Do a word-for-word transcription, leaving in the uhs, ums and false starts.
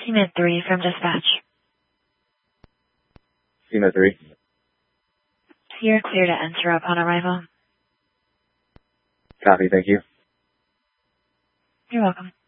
Cement three from dispatch. Cement three. You're clear to enter upon arrival. Copy, thank you. You're welcome.